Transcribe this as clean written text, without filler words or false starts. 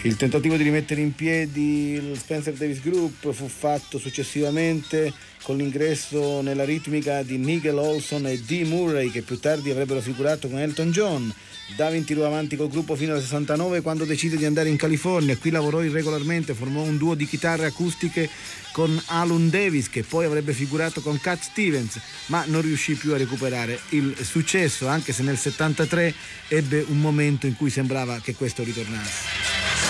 Il tentativo di rimettere in piedi il Spencer Davis Group fu fatto successivamente con l'ingresso nella ritmica di Nigel Olson e Dee Murray, che più tardi avrebbero figurato con Elton John. Davin tirò avanti col gruppo fino al 69 quando decise di andare in California. Qui lavorò irregolarmente, formò un duo di chitarre acustiche con Alun Davis, che poi avrebbe figurato con Cat Stevens, ma non riuscì più a recuperare il successo, anche se nel 73 ebbe un momento in cui sembrava che questo ritornasse.